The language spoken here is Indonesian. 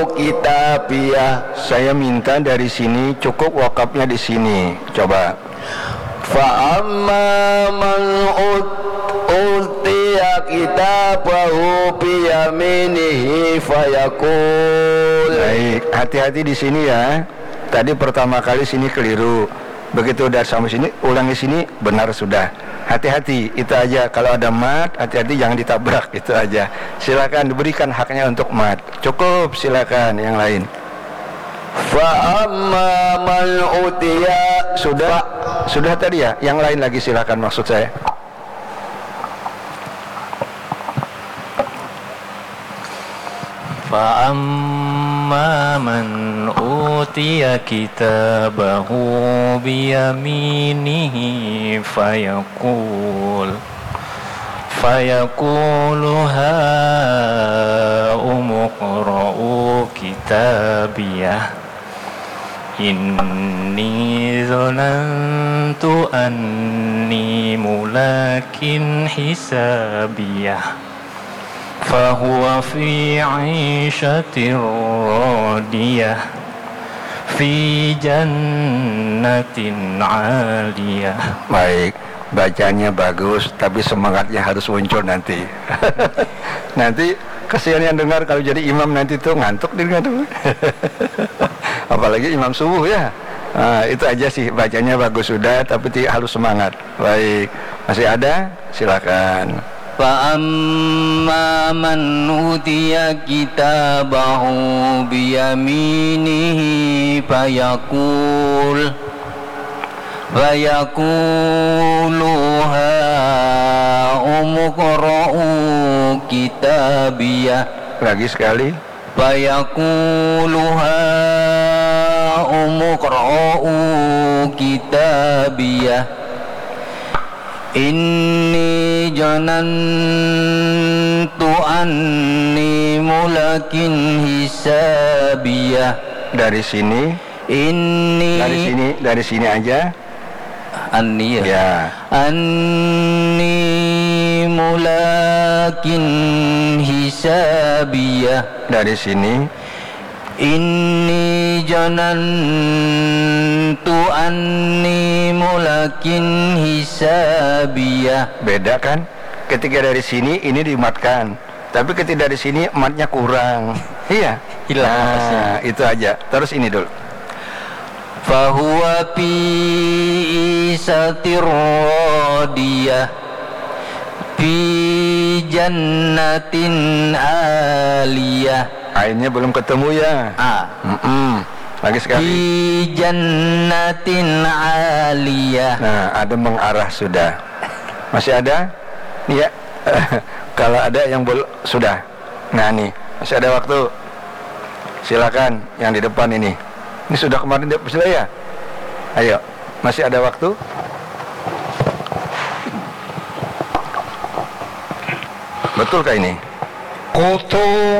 kitabiyah. Saya minta dari sini cukup wakafnya di sini. Coba. Fa amma man utiya kitabahu biyaminihi fayaqul. Baik, hati-hati di sini ya. Tadi pertama kali sini keliru. Begitu udah sampai sini, ulangi sini, benar sudah. Hati-hati, itu aja. Kalau ada mat, hati-hati jangan ditabrak, itu aja. Silakan diberikan haknya untuk mat. Cukup, silakan yang lain. Fa amma man utiya. Sudah tadi ya. Yang lain lagi silakan maksud saya. Fa amma man utiya kitabahu biyaminihi fayaqulu ha umqra'u kitabiyah inni zonantu anni mulakin hisabiyah fahuwa fi 'ishatir radiyah fi jannatin 'aliyah. Baik, bacanya bagus, tapi semangatnya harus muncul nanti. Nanti kasihan yang dengar kalau jadi imam nanti tuh ngantuk dengar tuh. Apalagi imam subuh ya. Nah, itu aja sih, bacanya bagus sudah, tapi harus semangat. Baik, masih ada? Silakan. Fa amma man utiya kitabahu biyaminihi fayaqulu ha umqra'u kitabiyah. Lagi sekali. Fayaqulu ha umqra'u kitabiyah inni janantu anni mulakin hisabiyah. Dari sini aja. Anni Ya. Anni mulakin hisabiyah. Dari sini. Inni janantu anni mulakin hisabiyah. Beda kan? Ketika dari sini ini dimatkan, tapi ketika dari sini matnya kurang. Iya, hilang nafasnya. Itu aja. Terus ini dulu. Fahuwa fi isatir radiyah fi jannatin aliyah. Ainnya belum ketemu ya. Lagi sekali. Fi jannatin aliyah. Nah, ada mengarah sudah. Masih ada? Nih ya. Kalau ada yang belum sudah. Nah nih, masih ada waktu. Silakan yang di depan ini. Ini sudah kemarin sudah ya? Ayo, masih ada waktu? Betulkah ini? Koto